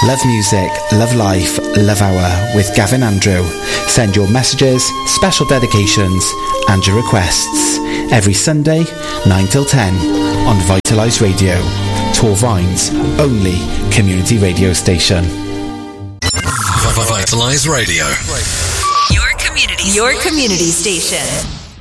Love music, love life, love hour with Gavin Andrew. Send your messages, special dedications and your requests every Sunday 9 till 10 on Vitalise Radio, Torvine's only community radio station. Vitalise Radio. Your community station.